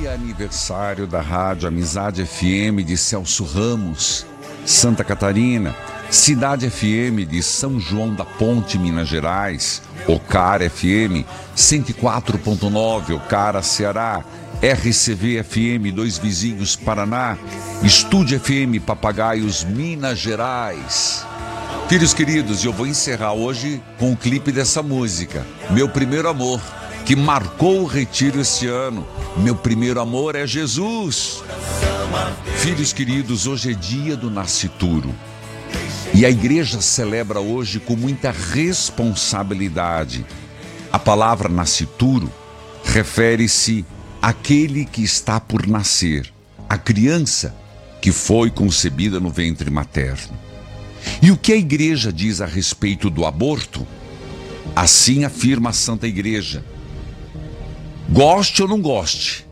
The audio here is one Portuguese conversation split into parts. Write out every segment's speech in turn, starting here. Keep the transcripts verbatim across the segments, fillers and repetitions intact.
dia aniversário da Rádio Amizade F M de Celso Ramos, Santa Catarina, Cidade F M de São João da Ponte, Minas Gerais, Ocara F M cento e quatro ponto nove, Ocara, Ceará, R C V F M Dois Vizinhos, Paraná, Estúdio F M Papagaios, Minas Gerais. Filhos queridos, eu vou encerrar hoje com o clipe dessa música, Meu Primeiro Amor, que marcou o retiro esse ano. Meu primeiro amor é Jesus. Filhos queridos, hoje é dia do nascituro. E a igreja celebra hoje com muita responsabilidade. A palavra nascituro refere-se àquele que está por nascer, a criança que foi concebida no ventre materno. E o que a igreja diz a respeito do aborto? Assim afirma a Santa Igreja. Goste ou não goste,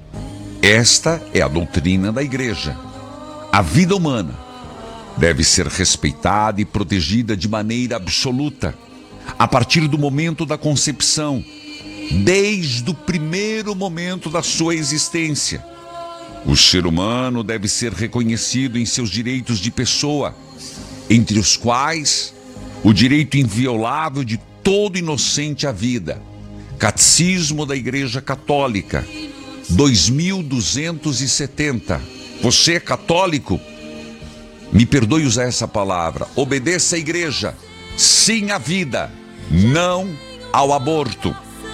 esta é a doutrina da igreja. A vida humana deve ser respeitada e protegida de maneira absoluta, a partir do momento da concepção, desde o primeiro momento da sua existência. O ser humano deve ser reconhecido em seus direitos de pessoa, entre os quais o direito inviolável de todo inocente à vida. Catecismo da Igreja Católica, dois mil duzentos e setenta. Você é católico? Me perdoe usar essa palavra. Obedeça à igreja. Sim à vida, não ao aborto.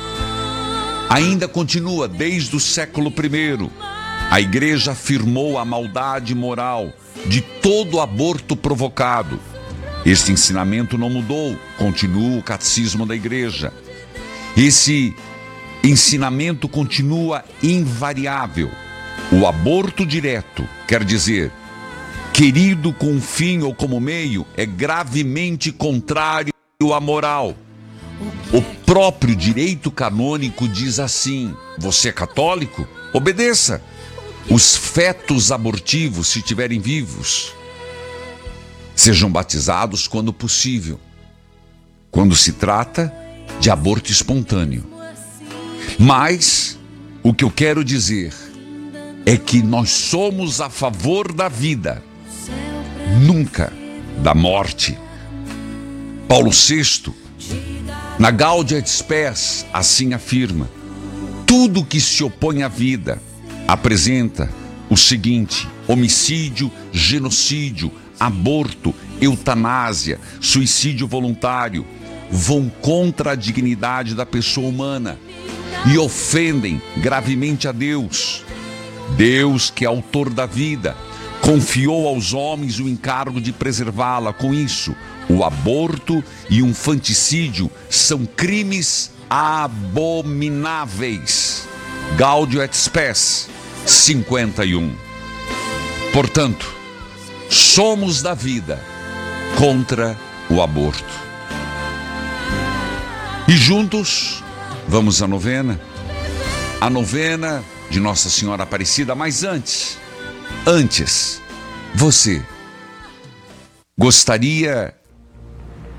Ainda continua desde o século primeiro. A igreja afirmou a maldade moral de todo aborto provocado. Este ensinamento não mudou, continua o catecismo da igreja. Esse ensinamento continua invariável. O aborto direto, quer dizer, querido com um fim ou como meio, é gravemente contrário à moral. O próprio direito canônico diz assim: você é católico? Obedeça. Os fetos abortivos, se estiverem vivos, sejam batizados quando possível, quando se trata de aborto espontâneo. Mas o que eu quero dizer é que nós somos a favor da vida, nunca da morte. Paulo sexto, na Gaudium et Spes, assim afirma: tudo que se opõe à vida apresenta o seguinte: homicídio, genocídio, aborto, eutanásia, suicídio voluntário, vão contra a dignidade da pessoa humana e ofendem gravemente a Deus. Deus, que é autor da vida, confiou aos homens o encargo de preservá-la. Com isso, o aborto e o infanticídio são crimes abomináveis. Gaudium et Spes cinquenta e um. Portanto, somos da vida contra o aborto. E juntos, vamos à novena. A novena de Nossa Senhora Aparecida. Mas antes, antes, você gostaria